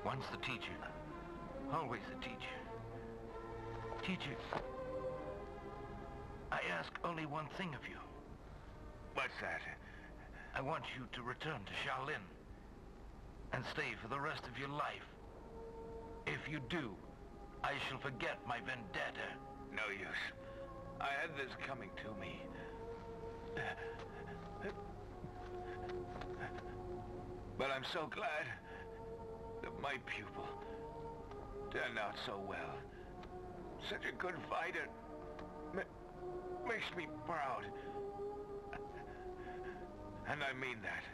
Once the teacher, always the teacher. Teacher, I ask only one thing of you. What's that? I want you to return to Shaolin and stay for the rest of your life. If you do, I shall forget my vendetta. No use. I had this coming to me. But I'm so glad that my pupil turned out so well. Such a good fighter. Makes me proud. And I mean that.